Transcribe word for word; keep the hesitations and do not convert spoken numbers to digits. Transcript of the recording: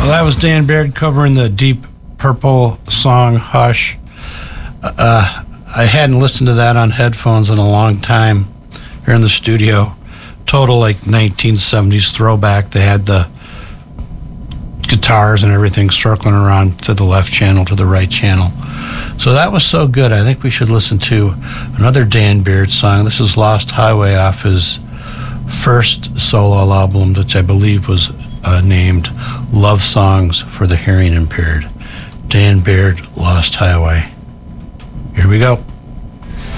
Well, that was Dan Baird covering the Deep Purple song Hush. Uh, I hadn't listened to that on headphones in a long time here in the studio. Total like nineteen seventies throwback. They had the guitars and everything circling around to the left channel, to the right channel. So that was so good. I think we should listen to another Dan Baird song. This is Lost Highway off his first solo album, which I believe was uh, named Love Songs for the Hearing Impaired. Dan Baird, Lost Highway. Here we go.